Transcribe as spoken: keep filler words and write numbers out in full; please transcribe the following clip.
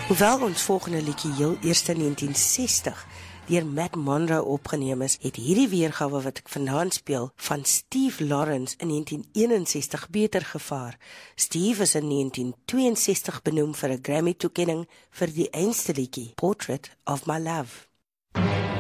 Hoewel ons volgende liedjie heel eers in negentien sestig deur Matt Monro opgeneem is, het hierdie weergawe wat ek vanaand speel van Steve Lawrence in negentien eenensestig beter gevaar. Steve is in negentien tweeënsestig benoem vir 'n Grammy toekenning vir die einste liedjie, Portrait of My Love.